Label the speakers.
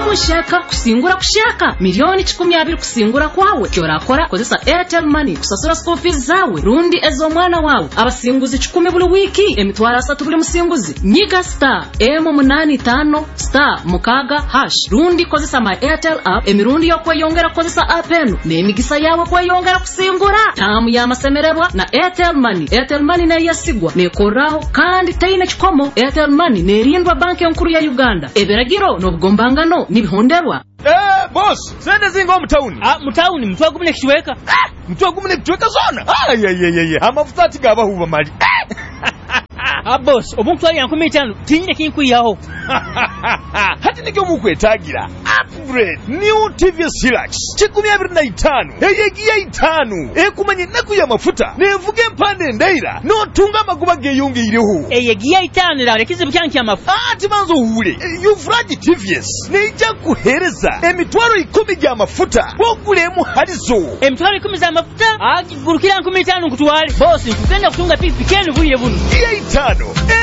Speaker 1: kushaka kusingura kushaka milioni 12 kusingura kwawe kyorakora kozesa Airtel Money kusasura school fees zawe rundi ezo mwana wawe abasinguzi 10 buli wiki emitwara 3 buli musinguzi nyiga star M85 star mukaga hash rundi kozesa my Airtel app emirundi yo kweyongera kozesa app eno n'emigisa yawe kweyongera kusingura tamu ya masemererwa na Airtel Money. Airtel Money na yasigwa nekoraho kandi taina chikomo. Airtel Money nerindwa banki nkuru ya Uganda eberagiro n'obugombangano nibihonderwa.
Speaker 2: Boss, sende zingo mtauni.
Speaker 3: Mtauni mtwa gumune kichweka.
Speaker 2: Mtwa gumune kichweka zona. Amafuta ati gaba huba mali.
Speaker 3: Boss, omuntu ali yankumi 5 tinyine kinkuyaho.
Speaker 2: Hati nige mukwetagira. Upgrade new TVS Hilux 15 eyegiye 5 ekumanye naku ya mafuta nevuge mpande ndaira no tunga maguba geyonge iriho
Speaker 3: eyegiye 5 la rekize byanki ya mafuta
Speaker 2: ati manzo hure yufraji TVS neija kuhereza emitwaro 10 ya mafuta bogulemu halizo
Speaker 3: emitwaro 10 za mafuta agurukira 15 kutwale boss nkugenda kutunga pikipiki enu vuye bunu
Speaker 2: 5